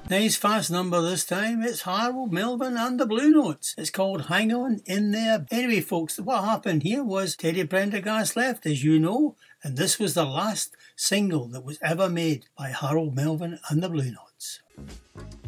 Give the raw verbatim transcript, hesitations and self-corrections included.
Nice fast number this time. It's Harold Melvin and the Blue Notes. It's called Hang On In There. Anyway, folks, what happened here was Teddy Prendergast left, as you know, and this was the last single that was ever made by Harold Melvin and the Blue Notes.